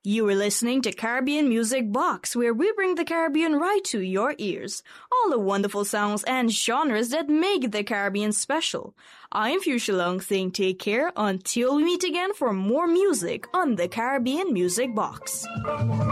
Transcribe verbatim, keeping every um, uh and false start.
You are listening to Caribbean Music Box, where we bring the Caribbean right to your ears. All the wonderful sounds and genres that make the Caribbean special. I'm Fuchsia Long saying take care until we meet again for more music on the Caribbean Music Box.